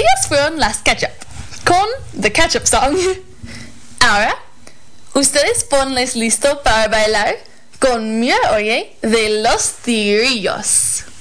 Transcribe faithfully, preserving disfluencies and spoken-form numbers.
Ellas fueron las Ketchup con The Ketchup Song. Ahora, ustedes ponles listo para bailar con Mira Oye de Los Tigrillos.